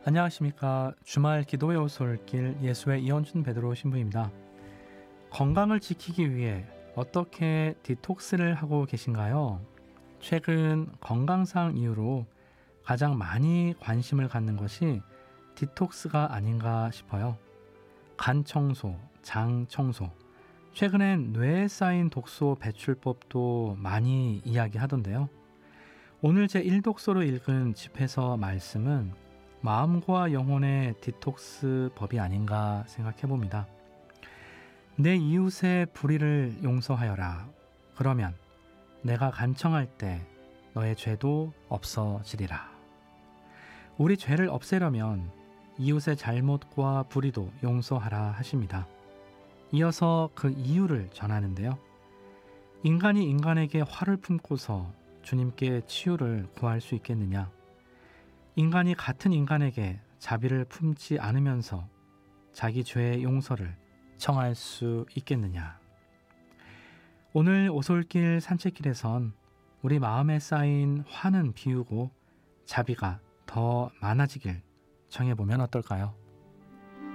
안녕하십니까. 주말 기도의 오솔길 예수의 이현준 베드로 신부입니다. 건강을 지키기 위해 어떻게 디톡스를 하고 계신가요? 최근 건강상 이유로 가장 많이 관심을 갖는 것이 디톡스가 아닌가 싶어요. 간 청소, 장 청소, 최근엔 뇌에 쌓인 독소 배출법도 많이 이야기하던데요. 오늘 제 1독서로 읽은 집에서 말씀은 마음과 영혼의 디톡스 법이 아닌가 생각해 봅니다. 내 이웃의 불의를 용서하여라. 그러면 내가 간청할 때 너의 죄도 없어지리라. 우리 죄를 없애려면 이웃의 잘못과 불의도 용서하라 하십니다. 이어서 그 이유를 전하는데요. 인간이 인간에게 화를 품고서 주님께 치유를 구할 수 있겠느냐? 인간이 같은 인간에게 자비를 품지 않으면서 자기 죄의 용서를 청할 수 있겠느냐? 오늘 오솔길 산책길에선 우리 마음에 쌓인 화는 비우고 자비가 더 많아지길 청해보면 어떨까요?